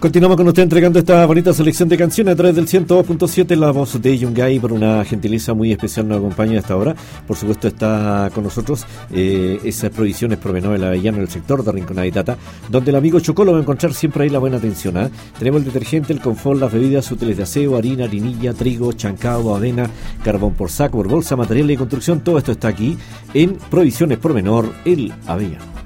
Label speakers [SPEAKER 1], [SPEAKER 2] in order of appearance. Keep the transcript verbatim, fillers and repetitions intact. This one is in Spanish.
[SPEAKER 1] Continuamos con usted entregando esta bonita selección de canciones a través del ciento dos punto siete, la voz de Yungay. Por una gentileza muy especial nos acompaña hasta ahora. Por supuesto está con nosotros eh, esas provisiones Provenor de la Avellana en el sector de Rinconada y Tata, donde el amigo Chocolo va a encontrar siempre ahí la buena atención. ¿eh? Tenemos el detergente, el confort, las bebidas útiles de aseo, harina, harinilla, trigo, chancao, avena, carbón por saco, por bolsa, materiales de construcción. Todo esto está aquí en Provisiones Provenor, el Avellano.